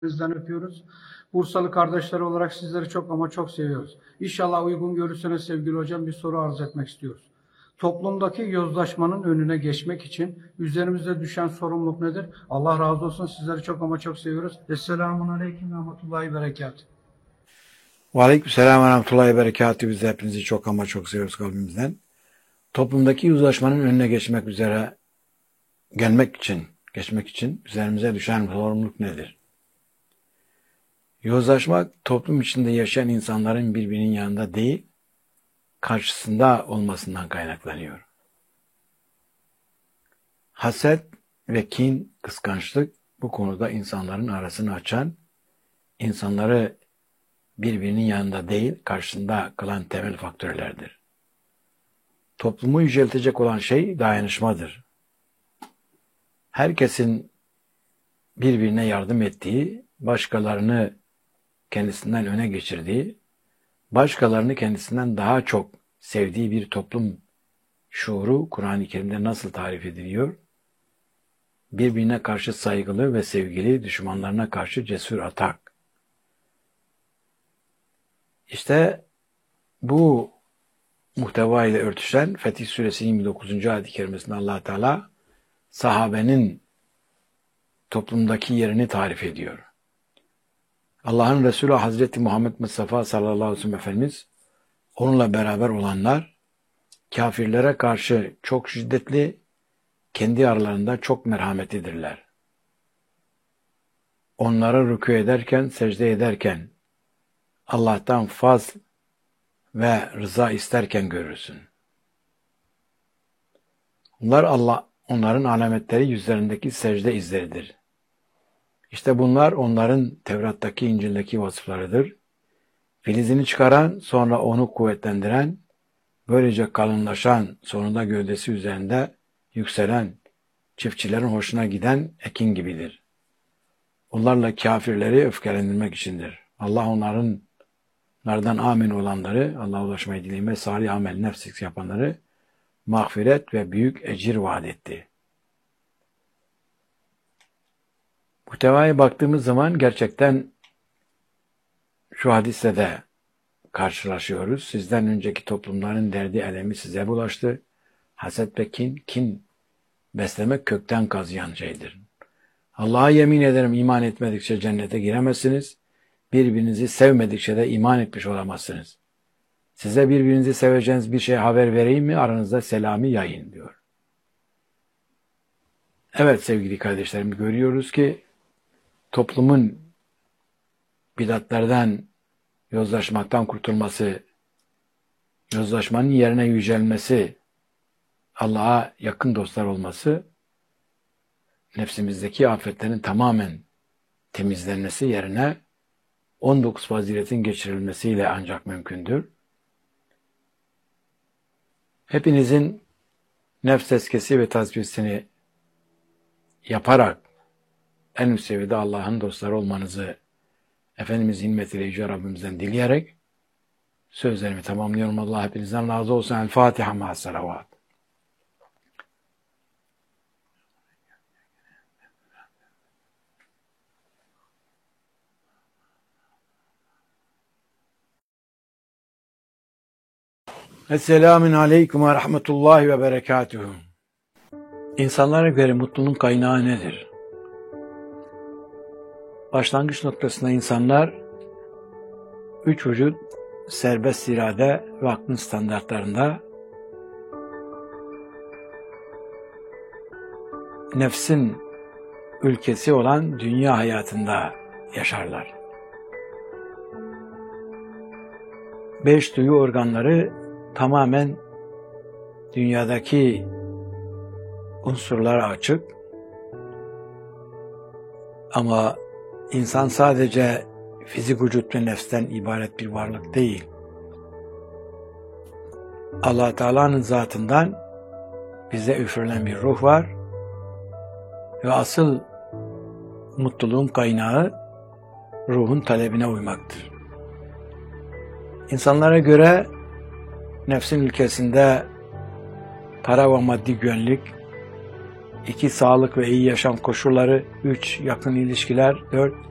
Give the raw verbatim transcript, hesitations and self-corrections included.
Sizden öpüyoruz. Bursalı kardeşleri olarak sizleri çok ama çok seviyoruz. İnşallah uygun görürseniz sevgili hocam bir soru arz etmek istiyoruz. Toplumdaki yozlaşmanın önüne geçmek için üzerimize düşen sorumluluk nedir? Allah razı olsun. Sizleri çok ama çok seviyoruz. Esselamun Aleyküm ve Rahmetullahi Berekatuhu. Ve Aleykümselam ve Rahmetullahi Berekatuhu. Biz de hepinizi çok ama çok seviyoruz kalbimizden. Toplumdaki yozlaşmanın önüne geçmek üzere gelmek için, geçmek için üzerimize düşen sorumluluk nedir? Yozlaşmak, toplum içinde yaşayan insanların birbirinin yanında değil, karşısında olmasından kaynaklanıyor. Haset ve kin, kıskançlık bu konuda insanların arasını açan, insanları birbirinin yanında değil, karşısında kılan temel faktörlerdir. Toplumu yüceltecek olan şey dayanışmadır. Herkesin birbirine yardım ettiği, başkalarını kendisinden öne geçirdiği, başkalarını kendisinden daha çok sevdiği bir toplum şuuru Kur'an-ı Kerim'de nasıl tarif ediliyor? Birbirine karşı saygılı ve sevgili, düşmanlarına karşı cesur atak. İşte bu muhteva ile örtüşen Fetih Suresi yirmi dokuzuncu ayet-i kerimesinde Allah Teala sahabenin toplumdaki yerini tarif ediyor. Allah'ın Resulü Hazreti Muhammed Mustafa sallallahu aleyhi ve sellem Efendimiz, onunla beraber olanlar, kafirlere karşı çok şiddetli, kendi aralarında çok merhametlidirler. Onlara rükû ederken, secde ederken, Allah'tan fazl ve rıza isterken görürsün. Bunlar Allah, onların alametleri yüzlerindeki secde izleridir. İşte bunlar onların Tevrat'taki, İncil'deki vasıflarıdır. Filizini çıkaran, sonra onu kuvvetlendiren, böylece kalınlaşan, sonunda gövdesi üzerinde yükselen, çiftçilerin hoşuna giden ekin gibidir. Onlarla kafirleri öfkelendirmek içindir. Allah onların Onlardan amin olanları, Allah'a ulaşmayı dileğime salih amel nefsik yapanları mağfiret ve büyük ecir vaat etti. Bu tevaya baktığımız zaman gerçekten şu hadiste de karşılaşıyoruz. Sizden önceki toplumların derdi elemi size bulaştı. Haset ve kin, kin beslemek kökten kazıyan şeydir. Allah'a yemin ederim iman etmedikçe cennete giremezsiniz. Birbirinizi sevmedikçe de iman etmiş olamazsınız. Size birbirinizi seveceğiniz bir şey haber vereyim mi? Aranızda selamı yayın diyor. Evet sevgili kardeşlerim, görüyoruz ki toplumun bidatlerden, yozlaşmaktan kurtulması, yozlaşmanın yerine yücelmesi, Allah'a yakın dostlar olması, nefsimizdeki afetlerin tamamen temizlenmesi yerine on dokuz faziletin geçirilmesiyle ancak mümkündür. Hepinizin nefs tezkiyesi ve tasfiyesini yaparak en üst seviyede Allah'ın dostları olmanızı Efendimiz himmetiyle Yüce Rabbimizden dileyerek sözlerimi tamamlıyorum. Allah hepinizden razı olsun. El Fatiha ma'as salavat. Esselamun aleyküm ve rahmetullahi ve berekatuhu. İnsanlara göre mutluluğun kaynağı nedir? Başlangıç noktasında insanlar üç vücut, serbest irade ve aklın standartlarında nefsin ülkesi olan dünya hayatında yaşarlar. Beş duyu organları tamamen dünyadaki unsurlara açık. Ama insan sadece fizik vücut ve nefsten ibaret bir varlık değil. Allah Teala'nın zatından bize üfürülen bir ruh var ve asıl mutluluğun kaynağı ruhun talebine uymaktır. İnsanlara göre nefsin ülkesinde para ve maddi güvenlik, iki sağlık ve iyi yaşam koşulları, üç yakın ilişkiler, dört